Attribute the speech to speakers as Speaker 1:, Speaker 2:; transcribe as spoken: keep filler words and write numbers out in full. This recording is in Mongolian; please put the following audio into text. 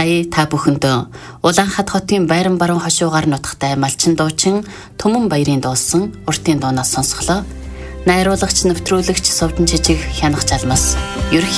Speaker 1: Сая та бүхэндөө Улаанхад хотын Байран баруун хошуугаар нутагтай малчин дуучин Түмэн баярын дуулсан уртын дуунаас сонсголоо. Найруулагч, нэвтрүүлэгч Совдон Жижиг Хянах Жалмас.